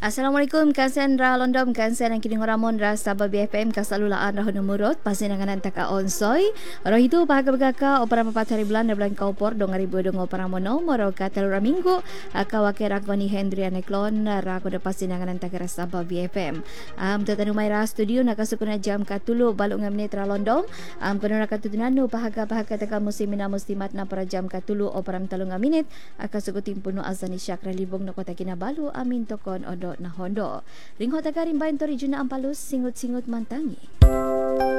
Assalamualaikum Kang Sandra Londom Kang Sandra kini ngoramon ras sabab BFM ka salulaan rahon numurut pasin nanganan taka onsoi roh itu pahaga begaka opera papat hari bulan kaupor dong ribu dong opera mono moro ka telura minggu aka wakil rakoni Hendrian Eklon rako de pasin nanganan taka ras sabab BFM tutanu mai ras studio nakasukuna jam katulu baluk ngamne tra Londom kono nakatutunanu pahaga taka muslimina muslimat na para jam katulu opera talunga minit aka suku timpunu azani syakra libong na kota kinabalu amin tokon odo na hondo. Ringho tagarim bayan to region na Ampalus, singut-singut mantangi.